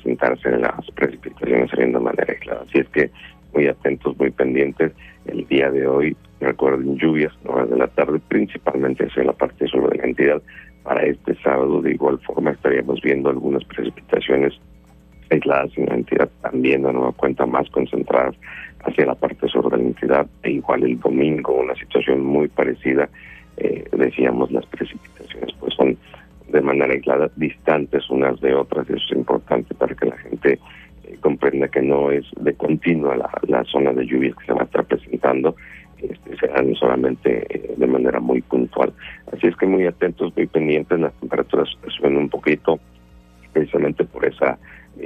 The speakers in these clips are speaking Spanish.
presentarse las precipitaciones saliendo de manera aislada. Así es que muy atentos, muy pendientes. El día de hoy, recuerden, lluvias en horas de la tarde, principalmente hacia la parte sur de la entidad. Para este sábado, de igual forma, estaríamos viendo algunas precipitaciones aisladas en la entidad, también de nueva cuenta más concentradas hacia la parte sur de la entidad, e igual el domingo, una situación muy parecida. Decíamos, las precipitaciones pues son de manera aislada, distantes unas de otras, y eso es importante para que la gente comprenda que no es de continua la zona de lluvias que se va a estar presentando, serán solamente de manera muy puntual. Así es que muy atentos, muy pendientes. Las temperaturas suben un poquito, precisamente por esa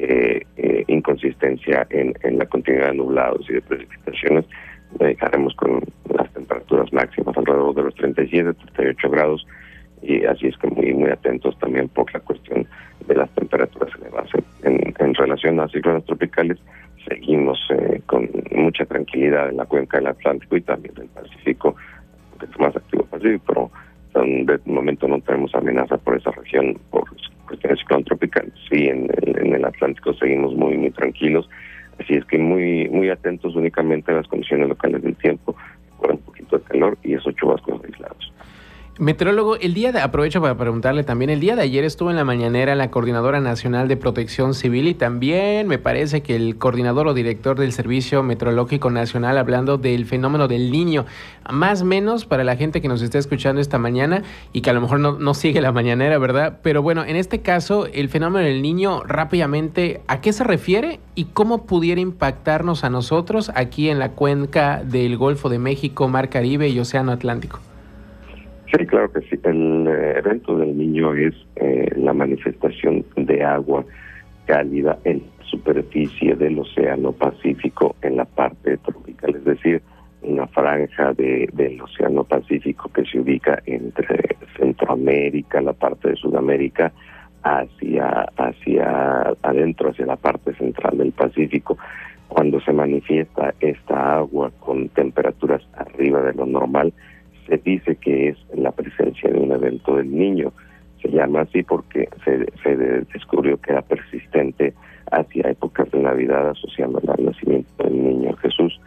inconsistencia en la continuidad de nublados y de precipitaciones. Dejaremos con las temperaturas máximas alrededor de los 37, 38 grados, y así es que muy atentos también por la cuestión de las temperaturas elevadas. En relación a ciclones tropicales, seguimos con mucha tranquilidad en la cuenca del Atlántico y también del Pacífico, un poquito más activo Pacífico, pero de momento no tenemos amenaza por esa región por cuestiones de ciclón tropical. Sí, en el Atlántico seguimos muy tranquilos, así es que muy atentos únicamente a las condiciones locales del tiempo, con un poquito de calor y esos chubascos aislados. Meteorólogo, aprovecho para preguntarle también, el día de ayer estuvo en la mañanera la Coordinadora Nacional de Protección Civil y también me parece que el coordinador o director del Servicio Meteorológico Nacional, hablando del fenómeno del Niño. Más o menos para la gente que nos está escuchando esta mañana y que a lo mejor no sigue la mañanera, ¿verdad? Pero bueno, en este caso, el fenómeno del Niño, rápidamente, ¿a qué se refiere y cómo pudiera impactarnos a nosotros aquí en la cuenca del Golfo de México, Mar Caribe y Océano Atlántico? Sí, claro que sí. El evento del Niño es la manifestación de agua cálida en la superficie del Océano Pacífico en la parte tropical, es decir, una franja del Océano Pacífico que se ubica entre Centroamérica, la parte de Sudamérica, hacia adentro, hacia la parte central del Pacífico. Cuando se manifiesta esta agua con temperaturas arriba de lo normal, se dice que es la presencia de un evento del Niño. Se llama así porque se descubrió que era persistente hacia épocas de Navidad, asociándola al nacimiento del niño Jesús.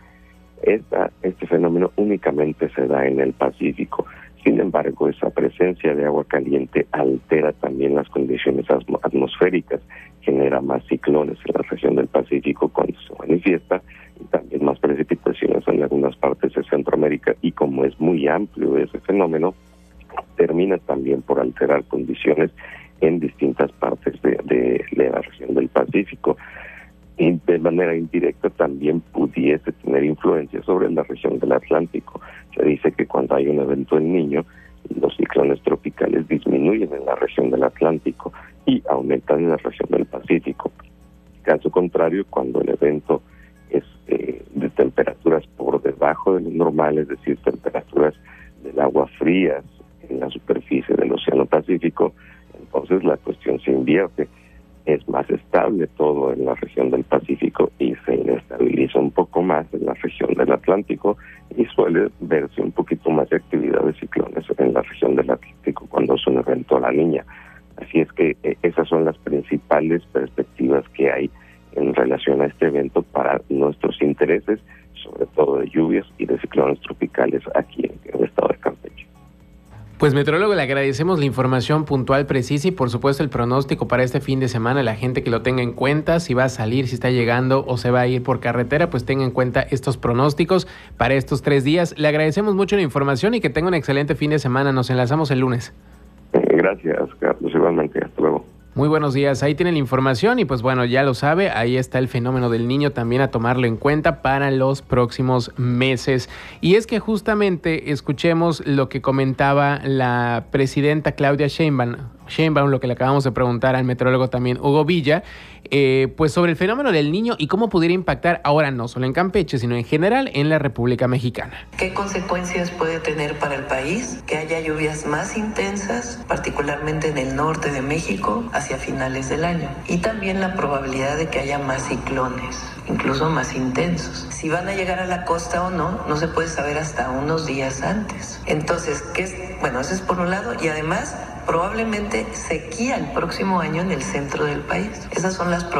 Este fenómeno únicamente se da en el Pacífico. Sin embargo, esa presencia de agua caliente altera también las condiciones atmosféricas, genera más ciclones en la región del Pacífico cuando se manifiesta, y también más precipitaciones en algunas partes de Centroamérica, y como es muy amplio ese fenómeno, termina también por alterar condiciones en distintas partes de la región del Pacífico. Y de manera indirecta también pudiese tener influencia sobre la región del Atlántico. Se dice que cuando hay un evento del Niño, los ciclones tropicales disminuyen en la región del Atlántico y aumentan en la región del Pacífico. Caso contrario, cuando el evento es de temperaturas por debajo de lo normal, es decir, temperaturas del agua frías en la superficie del Océano Pacífico, entonces la cuestión se invierte. Es más estable todo en la región del Pacífico y se inestabiliza un poco más en la región del Atlántico, y suele verse un poquito más de actividad de ciclones en la región del Atlántico cuando es un evento La Niña. Así es que esas son las principales perspectivas que hay en relación a este evento para nuestros intereses, sobre todo de lluvias y de ciclones tropicales aquí en el estado de Campeche. Pues, meteorólogo, le agradecemos la información puntual, precisa y por supuesto el pronóstico para este fin de semana. La gente que lo tenga en cuenta, si va a salir, si está llegando o se va a ir por carretera, pues tenga en cuenta estos pronósticos para estos 3 días. Le agradecemos mucho la información y que tenga un excelente fin de semana. Nos enlazamos el lunes. Gracias, Carlos. Igualmente, hasta luego. Muy buenos días, ahí tienen la información y pues bueno, ya lo sabe, ahí está el fenómeno del Niño también a tomarlo en cuenta para los próximos meses. Y es que justamente escuchemos lo que comentaba la presidenta Claudia Sheinbaum, lo que le acabamos de preguntar al meteorólogo también Hugo Villa, pues sobre el fenómeno del Niño y cómo pudiera impactar ahora no solo en Campeche, sino en general en la República Mexicana. ¿Qué consecuencias puede tener para el país que haya lluvias más intensas, particularmente en el norte de México, hacia finales del año? Y también la probabilidad de que haya más ciclones, incluso más intensos. Si van a llegar a la costa o no se puede saber hasta unos días antes. Entonces, eso es por un lado, y además probablemente sequía el próximo año en el centro del país. Esas son las